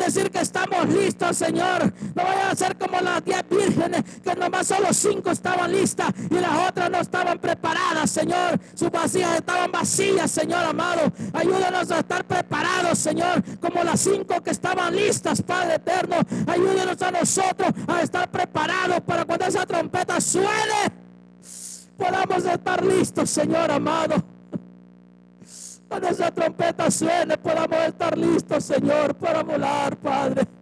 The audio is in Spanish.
decir que estamos listos, Señor. No vaya a ser como las 10 vírgenes, que nomás solo 5 estaban listas y las otras no estaban preparadas, Señor. Sus vasijas estaban vacías, Señor amado. Ayúdanos a estar preparados, Señor, como las 5 que estaban listas, Padre eterno. Ayúdanos a nosotros a estar preparados para cuando esa trompeta suene, podamos estar listos, Señor amado. Cuando esa trompeta suene, podamos estar listos, Señor, para volar, Padre.